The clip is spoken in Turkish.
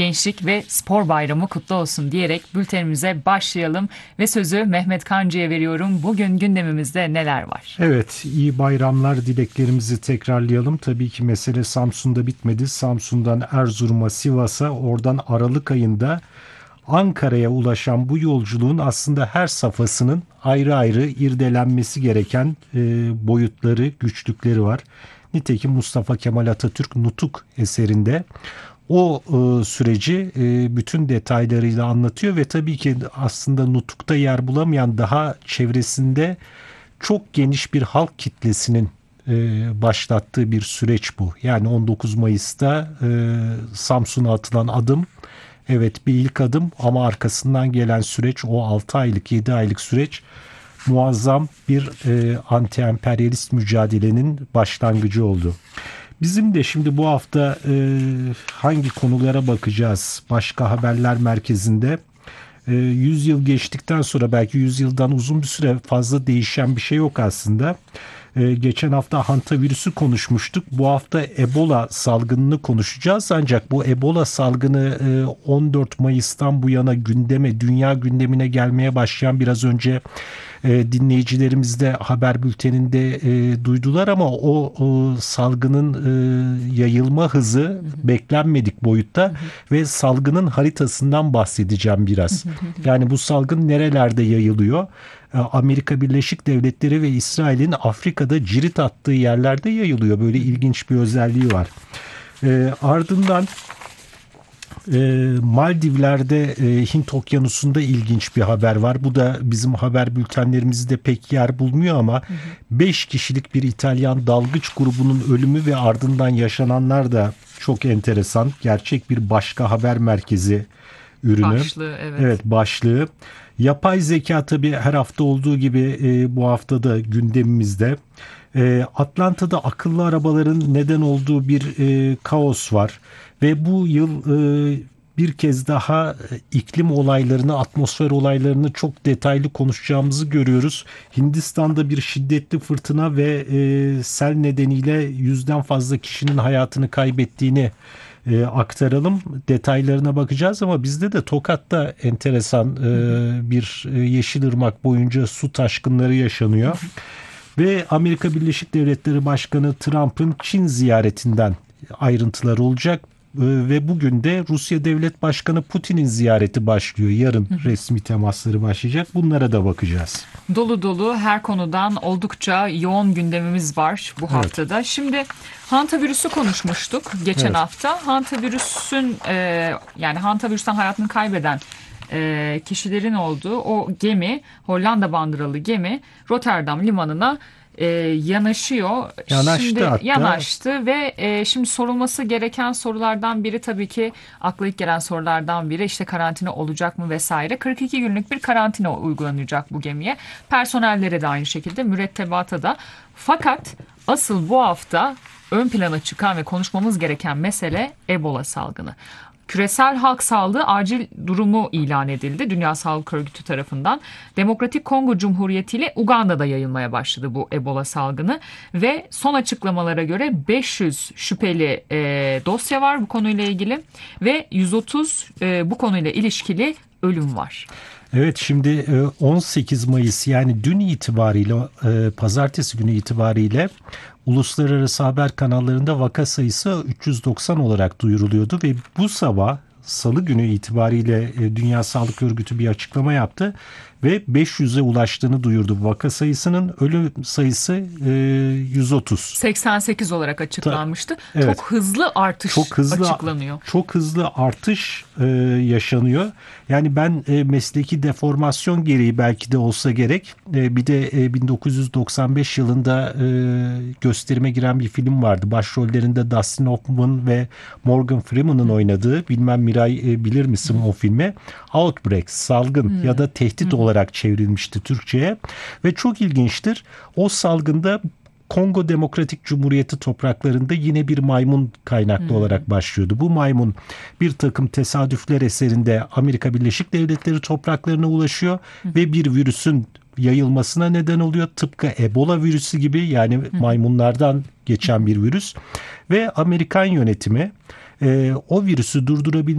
Gençlik ve Spor Bayramı kutlu olsun diyerek bültenimize başlayalım ve sözü Mehmet Kancı'ya veriyorum. Bugün gündemimizde neler var? Evet, iyi bayramlar dileklerimizi tekrarlayalım. Tabii ki mesele Samsun'da bitmedi. Samsun'dan Erzurum'a, Sivas'a, oradan Aralık ayında Ankara'ya ulaşan bu yolculuğun aslında her safhasının ayrı ayrı irdelenmesi gereken boyutları, güçlükleri var. Nitekim Mustafa Kemal Atatürk Nutuk eserinde o süreci bütün detaylarıyla anlatıyor ve tabii ki aslında Nutuk'ta yer bulamayan daha çevresinde çok geniş bir halk kitlesinin başlattığı bir süreç bu. Yani 19 Mayıs'ta Samsun'a atılan adım, evet bir ilk adım ama arkasından gelen süreç, o 6 aylık 7 aylık süreç muazzam bir anti-emperyalist mücadelenin başlangıcı oldu. Bizim de şimdi bu hafta hangi konulara bakacağız? Başka Haberler Merkezi'nde 100 yıl geçtikten sonra, belki 100 yıldan uzun bir süre fazla değişen bir şey yok aslında. Geçen hafta hantavirüsü konuşmuştuk. Bu hafta Ebola salgınını konuşacağız. Ancak bu Ebola salgını 14 Mayıs'tan bu yana dünya gündemine gelmeye başlayan, biraz önce dinleyicilerimiz de haber bülteninde duydular ama o salgının yayılma hızı beklenmedik boyutta ve salgının haritasından bahsedeceğim biraz. Yani bu salgın nerelerde yayılıyor? Amerika Birleşik Devletleri ve İsrail'in Afrika'da cirit attığı yerlerde yayılıyor. Böyle ilginç bir özelliği var. Ardından Maldivler'de Hint Okyanusu'nda ilginç bir haber var. Bu da bizim haber bültenlerimizde pek yer bulmuyor ama 5 kişilik bir İtalyan dalgıç grubunun ölümü ve ardından yaşananlar da çok enteresan. Gerçek bir başka haber merkezi ürünü. Başlığı, evet. Evet, başlığı. Yapay zeka tabii her hafta olduğu gibi bu hafta da gündemimizde. Atlanta'da akıllı arabaların neden olduğu bir kaos var. Ve bu yıl bir kez daha iklim olaylarını, atmosfer olaylarını çok detaylı konuşacağımızı görüyoruz. Hindistan'da bir şiddetli fırtına ve sel nedeniyle 100'den fazla kişinin hayatını kaybettiğini aktaralım. Detaylarına bakacağız ama bizde de Tokat'ta enteresan bir Yeşilırmak boyunca su taşkınları yaşanıyor. Ve Amerika Birleşik Devletleri Başkanı Trump'ın Çin ziyaretinden ayrıntılar olacak. Ve bugün de Rusya Devlet Başkanı Putin'in ziyareti başlıyor. Yarın resmi temasları başlayacak. Bunlara da bakacağız. Dolu dolu her konudan oldukça yoğun gündemimiz var bu haftada. Şimdi hantavirüsü konuşmuştuk geçen hafta. Hantavirüsün yani hantavirüsten hayatını kaybeden kişilerin olduğu o gemi, Hollanda bandıralı gemi Rotterdam limanına yanaşıyor. Yanaştı ve şimdi sorulması gereken sorulardan biri, tabii ki akla ilk gelen sorulardan biri işte karantina olacak mı vesaire. 42 günlük bir karantina uygulanacak bu gemiye. Personellere de aynı şekilde, mürettebata da. Fakat asıl bu hafta ön plana çıkan ve konuşmamız gereken mesele Ebola salgını. Küresel halk sağlığı acil durumu ilan edildi Dünya Sağlık Örgütü tarafından. Demokratik Kongo Cumhuriyeti ile Uganda'da yayılmaya başladı bu Ebola salgını ve son açıklamalara göre 500 şüpheli dosya var bu konuyla ilgili ve 130 bu konuyla ilişkili ölüm var. Evet, şimdi 18 Mayıs yani dün itibariyle, pazartesi günü itibariyle uluslararası haber kanallarında vaka sayısı 390 olarak duyuruluyordu ve bu sabah Salı günü itibariyle Dünya Sağlık Örgütü bir açıklama yaptı ve 500'e ulaştığını duyurdu. Vaka sayısının, ölüm sayısı 130. 88 olarak açıklanmıştı. Evet. Çok hızlı artış açıklanıyor. Çok hızlı artış yaşanıyor. Yani ben mesleki deformasyon gereği belki de olsa gerek. Bir de 1995 yılında gösterime giren bir film vardı. Başrollerinde Dustin Hoffman ve Morgan Freeman'ın oynadığı, bilmem Miray bilir misin o filmi? Outbreak, salgın ya da tehdit olarak çevrilmişti Türkçe'ye ve çok ilginçtir. O salgında Kongo Demokratik Cumhuriyeti topraklarında yine bir maymun kaynaklı olarak başlıyordu. Bu maymun bir takım tesadüfler eserinde Amerika Birleşik Devletleri topraklarına ulaşıyor ve bir virüsün yayılmasına neden oluyor. Tıpkı Ebola virüsü gibi, yani maymunlardan geçen bir virüs ve Amerikan yönetimi o virüsü durdurabilmek